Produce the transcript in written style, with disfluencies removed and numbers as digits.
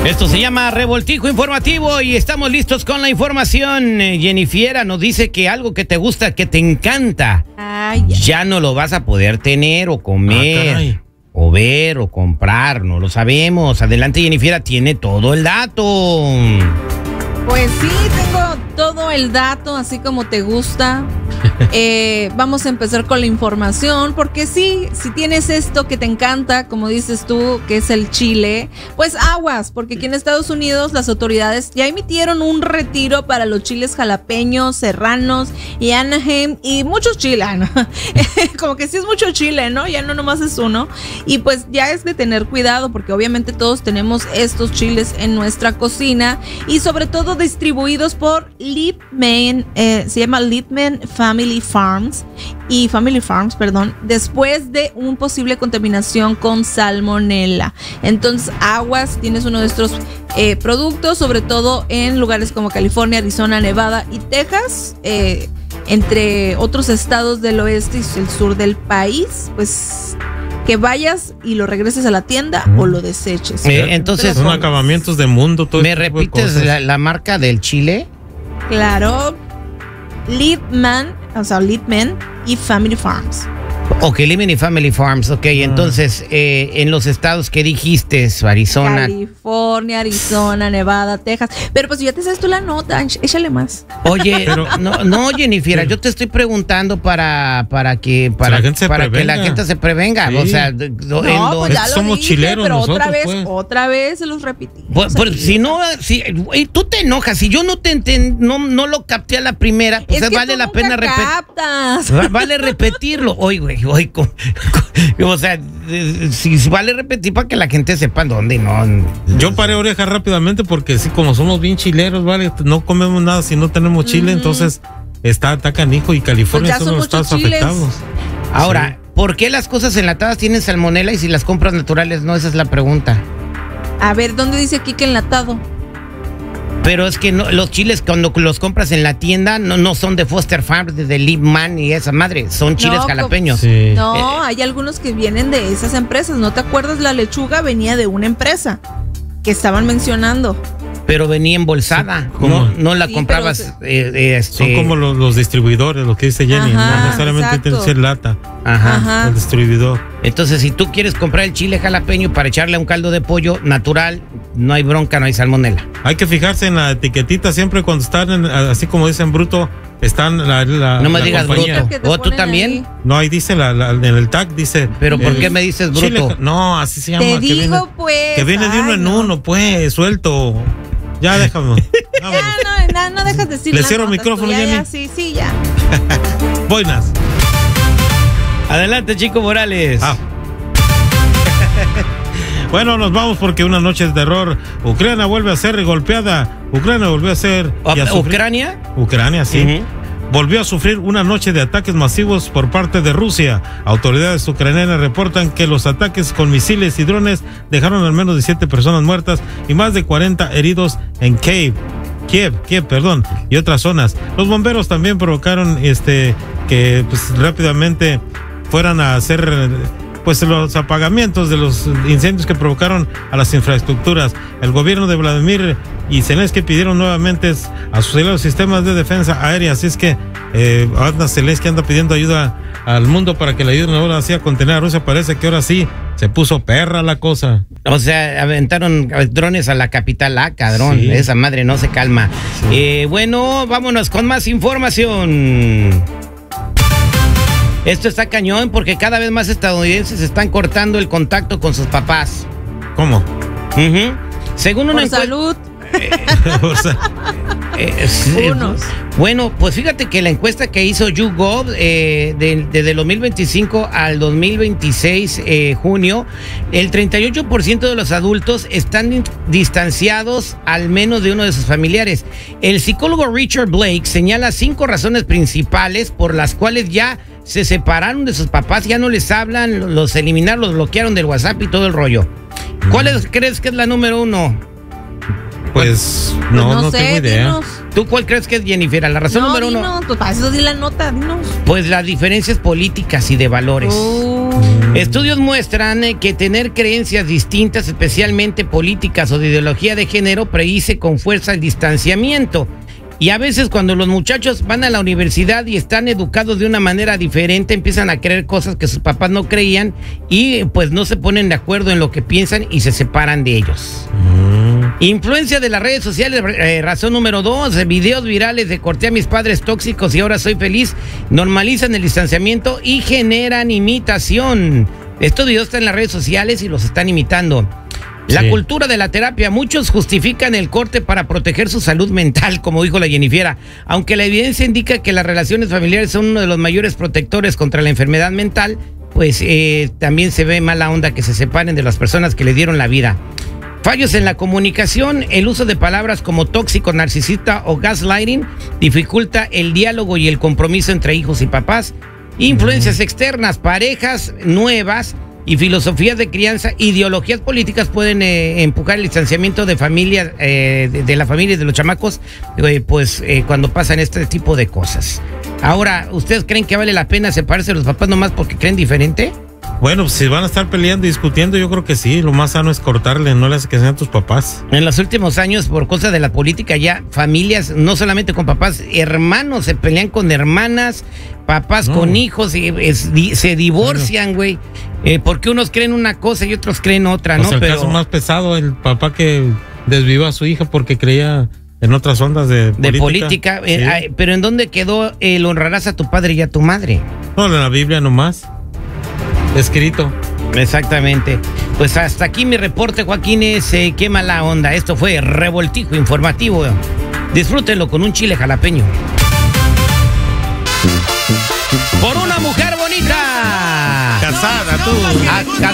Esto se llama Revoltijo Informativo y estamos listos con la información. Jennifiera nos dice que algo que te gusta, que te encanta, ya no lo vas a poder tener o comer, o ver o comprar, no lo sabemos. Adelante, Jennifiera, tiene todo el dato. Pues sí, tengo todo el dato, así como te gusta. Vamos a empezar con la información, porque sí, si tienes esto que te encanta, como dices tú, que es el chile, pues aguas, porque aquí en Estados Unidos las autoridades ya emitieron un retiro para los chiles jalapeños, serranos y Anaheim y muchos chiles, ¿no? Como que sí es mucho chile, ¿no? Ya no nomás es uno. Y pues ya es de tener cuidado, porque obviamente todos tenemos estos chiles en nuestra cocina y sobre todo distribuidos por Liebman, se llama Liebman Family Farms, después de una posible contaminación con salmonela. Entonces, aguas, tienes uno de estos productos, sobre todo en lugares como California, Arizona, Nevada y Texas, entre otros estados del oeste y el sur del país, pues que vayas y lo regreses a la tienda o lo deseches. Entonces, son acabamientos de mundo. Todo ¿me repites la marca del chile? Claro, Liebman y Family Farms. Ok, Liebman y Family Farms, ok. Entonces, en los estados que dijiste, Arizona, California, Arizona, Nevada, Texas. Pero pues ya te sabes tú la nota, échale más. Oye, pero, no, Jennifer, yo te estoy preguntando para que la gente se prevenga. Sí. O sea, pues ya somos dije, chileros pero nosotros, otra vez se los repetí. Pues, si no, tú te enojas, si yo no no lo capté a la primera, pues es que vale la pena vale repetirlo. Oye, güey, o sea, si vale repetir para que la gente sepa dónde, no. Yo paré oreja rápidamente porque sí, como somos bien chileros, vale, no comemos nada si no tenemos chile, entonces está canijo y California pues son los estados afectados. Ahora, ¿por qué las cosas enlatadas tienen salmonela y si las compras naturales no? Esa es la pregunta. A ver, ¿dónde dice aquí que enlatado? Pero es que no, los chiles cuando los compras en la tienda no son de Foster Farms, de Liebman y esa madre, son chiles jalapeños. Sí. No, hay algunos que vienen de esas empresas. ¿No te acuerdas? La lechuga venía de una empresa que estaban mencionando. Pero venía embolsada, no la comprabas. Son como los distribuidores, lo que dice Jenny. No necesariamente tiene que ser lata. El distribuidor. Entonces, si tú quieres comprar el chile jalapeño para echarle a un caldo de pollo natural, no hay bronca, no hay salmonela. Hay que fijarse en la etiquetita siempre cuando están, así como dicen bruto, están no me digas compañía. Bruto. ¿O tú también? Ahí. No, ahí dice en el tag dice. ¿Pero por qué me dices bruto? Chile, no, así se llama. Te digo, que viene de uno en uno, pues, suelto. Ya déjame. No dejas de decir. Le cierro el micrófono, Jenny. Sí, ya. Buenas. Adelante, Chico Morales. Bueno, nos vamos porque una noche de terror. Ucrania vuelve a ser golpeada. Ucrania volvió a ser. ¿Ucrania? Ucrania, sí. Volvió a sufrir una noche de ataques masivos por parte de Rusia. Autoridades ucranianas reportan que los ataques con misiles y drones dejaron al menos 17 personas muertas y más de 40 heridos en Kiev, y otras zonas. Los bomberos también provocaron que pues rápidamente fueran a hacer pues los apagamientos de los incendios que provocaron a las infraestructuras. El gobierno de Vladimir y Zelensky pidieron nuevamente a sus sistemas de defensa aérea, así es que Zelensky anda pidiendo ayuda al mundo para que le ayuden ahora así a contener a Rusia. Parece que ahora sí se puso perra la cosa. O sea, aventaron drones a la capital, cadrón, sí. Esa madre no se calma. Sí. Bueno, vámonos con más información. Esto está cañón porque cada vez más estadounidenses están cortando el contacto con sus papás. ¿Cómo? Según una encuesta. Salud. Bueno, pues fíjate que la encuesta que hizo YouGov desde el 2025 al 2026, junio, el 38% de los adultos están distanciados al menos de uno de sus familiares. El psicólogo Richard Blake señala 5 razones principales por las cuales ya se separaron de sus papás, ya no les hablan, los eliminaron, los bloquearon del WhatsApp y todo el rollo. ¿Cuál crees que es la número 1? Pues no sé, tengo idea. dinos. ¿Tú cuál crees que es, Jennifer? La razón número uno. No, pues para eso di la nota, dinos. Pues las diferencias políticas y de valores. Estudios muestran que tener creencias distintas, especialmente políticas o de ideología de género, predice con fuerza el distanciamiento. Y a veces cuando los muchachos van a la universidad y están educados de una manera diferente, empiezan a creer cosas que sus papás no creían y pues no se ponen de acuerdo en lo que piensan y se separan de ellos. Influencia de las redes sociales, razón número 2, videos virales de corté a mis padres tóxicos y ahora soy feliz, normalizan el distanciamiento y generan imitación. Estos videos están en las redes sociales y los están imitando. La cultura de la terapia, muchos justifican el corte para proteger su salud mental, como dijo la Jennifer, aunque la evidencia indica que las relaciones familiares son uno de los mayores protectores contra la enfermedad mental, pues también se ve mala onda que se separen de las personas que le dieron la vida. Fallos en la comunicación, el uso de palabras como tóxico, narcisista o gaslighting dificulta el diálogo y el compromiso entre hijos y papás. Influencias externas, parejas nuevas y filosofías de crianza, ideologías políticas pueden empujar el distanciamiento de familia, de la familia y de los chamacos, cuando pasan este tipo de cosas. Ahora, ¿ustedes creen que vale la pena separarse de los papás nomás porque creen diferente? Bueno, pues si van a estar peleando y discutiendo, yo creo que sí, lo más sano es cortarle, no le hace que sean tus papás. En los últimos años, por cosas de la política, ya familias, no solamente con papás, hermanos se pelean con hermanas, papás con hijos, se divorcian, güey, porque unos creen una cosa y otros creen otra, pues ¿no? El caso más pesado, el papá que desvivió a su hija porque creía en otras ondas de política. Sí. Pero ¿en dónde quedó el honrarás a tu padre y a tu madre? No, en la Biblia nomás. Escrito. Exactamente. Pues hasta aquí mi reporte, Joaquines. Qué mala onda. Esto fue Revoltijo Informativo. Disfrútenlo con un chile jalapeño. Por una mujer bonita. Casada, tú. Casada.